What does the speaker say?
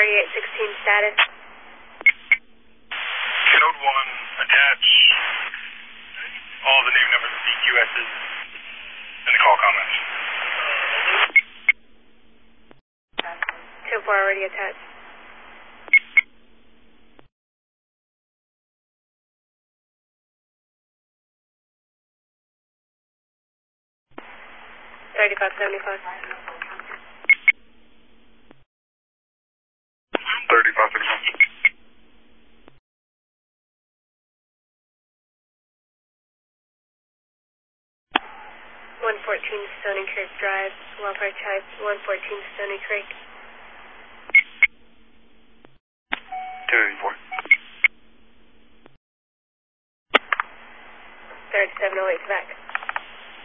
3816 status. Code 1, attach all the name numbers of DQSs in the call comments. 2-4 already attached. $35.75. 35.75. 114 Stony Creek Drive, Welfare Type 114 Stony Creek.